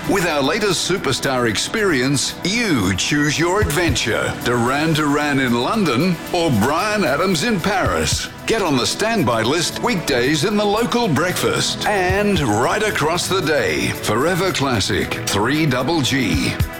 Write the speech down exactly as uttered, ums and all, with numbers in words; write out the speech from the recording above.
With our latest superstar experience, you choose your adventure. Duran Duran in London or Bryan Adams in Paris. Get on the standby list weekdays in the local breakfast and right across the day. Forever Classic, three double G.